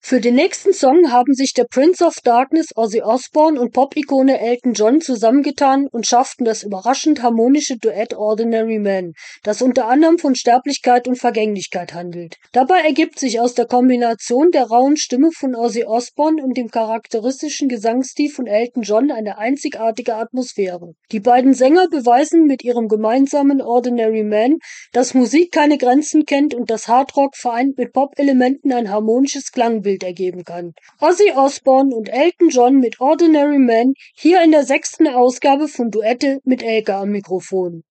Für den nächsten Song haben sich der Prince of Darkness Ozzy Osbourne und Pop-Ikone Elton John zusammengetan und schafften das überraschend harmonische Duett Ordinary Man, das unter anderem von Sterblichkeit und Vergänglichkeit handelt. Dabei ergibt sich aus der Kombination der rauen Stimme von Ozzy Osbourne und dem charakteristischen Gesangsstil von Elton John eine einzigartige Atmosphäre. Die beiden Sänger beweisen mit ihrem gemeinsamen Ordinary Man, dass Musik keine Grenzen kennt und dass Hardrock vereint mit Pop-Elementen ein harmonisches Klangbild ergeben kann. Ozzy Osbourne und Elton John mit Ordinary Man, hier in der 6. Ausgabe von Duette mit Elke am Mikrofon.